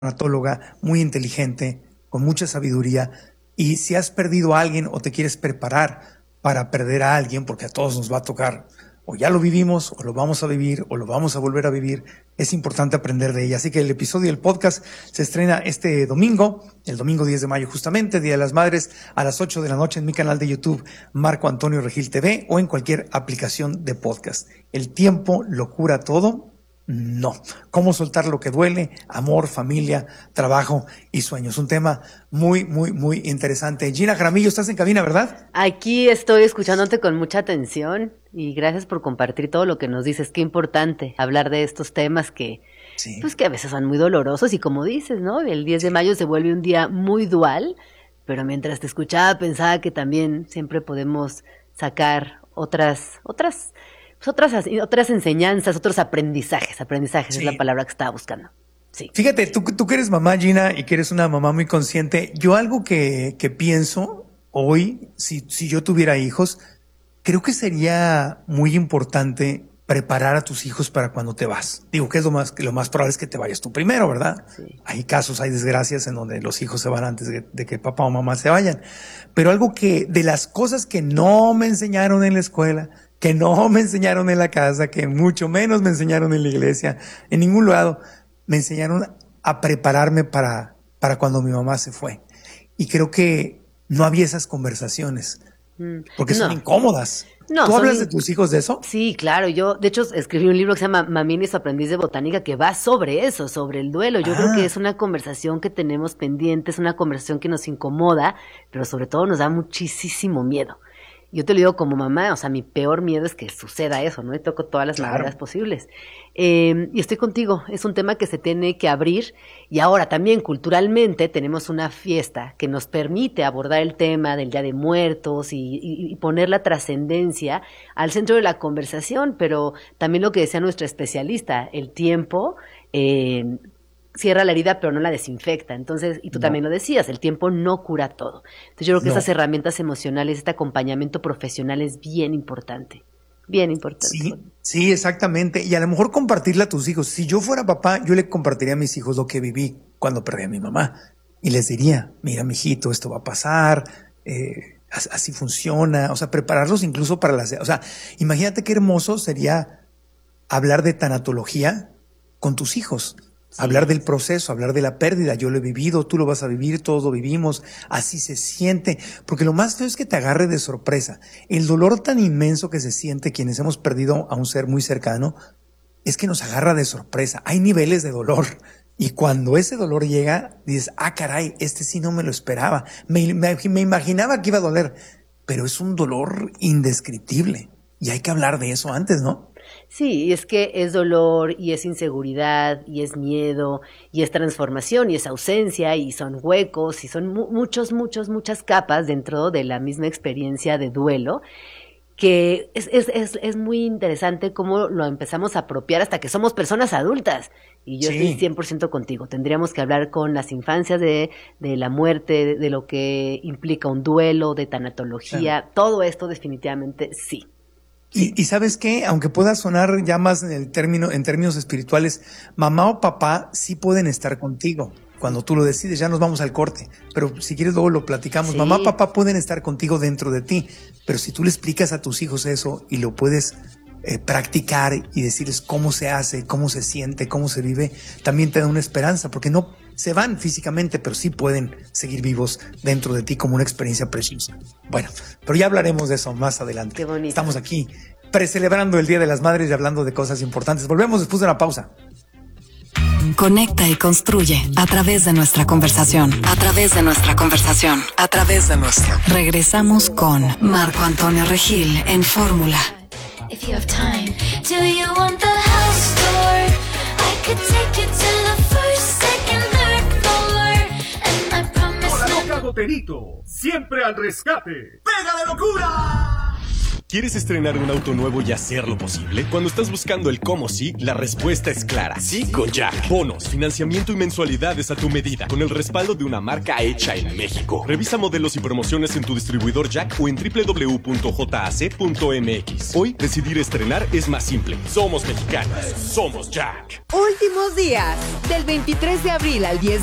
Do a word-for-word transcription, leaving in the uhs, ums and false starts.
tanatóloga muy inteligente, con mucha sabiduría, y si has perdido a alguien o te quieres preparar para perder a alguien, porque a todos nos va a tocar, o ya lo vivimos, o lo vamos a vivir, o lo vamos a volver a vivir, es importante aprender de ella. Así que el episodio del podcast se estrena este domingo, el domingo diez de mayo justamente, Día de las Madres, a las ocho de la noche en mi canal de YouTube, Marco Antonio Regil T V, o en cualquier aplicación de podcast. El tiempo lo cura todo. No. ¿Cómo soltar lo que duele? Amor, familia, trabajo y sueños. Un tema muy, muy, muy interesante. Gina Jaramillo, estás en cabina, ¿verdad? Aquí estoy escuchándote con mucha atención y gracias por compartir todo lo que nos dices. Qué importante hablar de estos temas que, sí. pues que a veces son muy dolorosos y como dices, ¿no? El diez de mayo se vuelve un día muy dual, pero mientras te escuchaba pensaba que también siempre podemos sacar otras, otras... Pues otras, otras enseñanzas, otros aprendizajes. Aprendizajes sí. Es la palabra que estaba buscando. Sí. Fíjate, tú, tú que eres mamá, Gina, y que eres una mamá muy consciente, yo algo que, que pienso hoy, si, si yo tuviera hijos, creo que sería muy importante preparar a tus hijos para cuando te vas. Digo que es lo más, lo más probable es que te vayas tú primero, ¿verdad? Sí. Hay casos, hay desgracias en donde los hijos se van antes de, de que papá o mamá se vayan. Pero algo que, de las cosas que no me enseñaron en la escuela, que no me enseñaron en la casa, que mucho menos me enseñaron en la iglesia, en ningún lado, me enseñaron a prepararme para, para cuando mi mamá se fue. Y creo que no había esas conversaciones, porque no. son incómodas. No, ¿Tú hablas son... de tus hijos de eso? Sí, claro. Yo, de hecho, escribí un libro que se llama Mamini, su aprendiz de botánica, que va sobre eso, sobre el duelo. Yo ah. creo que es una conversación que tenemos pendiente, es una conversación que nos incomoda, pero sobre todo nos da muchísimo miedo. Yo te lo digo como mamá, o sea, mi peor miedo es que suceda eso, ¿no? Y toco todas las claro. maneras posibles. Eh, y estoy contigo, es un tema que se tiene que abrir. Y ahora también culturalmente tenemos una fiesta que nos permite abordar el tema del Día de Muertos y, y, y poner la trascendencia al centro de la conversación, pero también lo que decía nuestra especialista, el tiempo... Eh, cierra la herida pero no la desinfecta, entonces, y tú no. también lo decías, el tiempo no cura todo. Entonces yo creo que no. esas herramientas emocionales, este acompañamiento profesional es bien importante, bien importante. Sí, sí, exactamente, y a lo mejor compartirle a tus hijos. Si yo fuera papá, yo le compartiría a mis hijos lo que viví cuando perdí a mi mamá, y les diría, mira mijito, esto va a pasar, eh, así funciona, o sea, prepararlos incluso para las, o sea, imagínate qué hermoso sería hablar de tanatología con tus hijos. Sí. Hablar del proceso, hablar de la pérdida. Yo lo he vivido, tú lo vas a vivir, todos lo vivimos. Así se siente. Porque lo más feo es que te agarre de sorpresa. El dolor tan inmenso que se siente quienes hemos perdido a un ser muy cercano es que nos agarra de sorpresa. Hay niveles de dolor. Y cuando ese dolor llega, dices, ah, caray, este sí no me lo esperaba. Me, me, me imaginaba que iba a doler. Pero es un dolor indescriptible. Y hay que hablar de eso antes, ¿no? Sí, es que es dolor y es inseguridad y es miedo y es transformación y es ausencia y son huecos y son mu- muchos, muchos, muchas capas dentro de la misma experiencia de duelo que es, es, es, es muy interesante cómo lo empezamos a apropiar hasta que somos personas adultas. Y yo sí. estoy cien por ciento contigo. Tendríamos que hablar con las infancias de, de la muerte, de, de lo que implica un duelo, de tanatología. Sí. Todo esto definitivamente sí. Y, y ¿sabes qué? Aunque pueda sonar ya más en el término, en términos espirituales, mamá o papá sí pueden estar contigo cuando tú lo decides. Ya nos vamos al corte, pero si quieres luego lo platicamos. Sí. Mamá o papá pueden estar contigo dentro de ti, pero si tú le explicas a tus hijos eso y lo puedes eh, practicar y decirles cómo se hace, cómo se siente, cómo se vive, también te da una esperanza, porque no se van físicamente, pero sí pueden seguir vivos dentro de ti como una experiencia preciosa. Bueno, pero ya hablaremos de eso más adelante. Qué bonito. Estamos aquí precelebrando el Día de las Madres y hablando de cosas importantes. Volvemos después de una pausa. Conecta y construye a través de nuestra conversación. A través de nuestra conversación. A través de nuestra. Regresamos con Marco Antonio Regil en Fórmula. If you have time, do you want the house tour? I could take you to the first, second, third floor. And I promise. Con la loca Boterito, siempre al rescate. ¡Pega de locura! ¿Quieres estrenar un auto nuevo y hacerlo posible? Cuando estás buscando el cómo sí, la respuesta es clara. Sí con Jack. Bonos, financiamiento y mensualidades a tu medida, con el respaldo de una marca hecha en México. Revisa modelos y promociones en tu distribuidor Jack o en doble u doble u doble u punto j a c punto m x. Hoy, decidir estrenar es más simple. Somos mexicanos. Somos Jack. Últimos días. Del veintitrés de abril al diez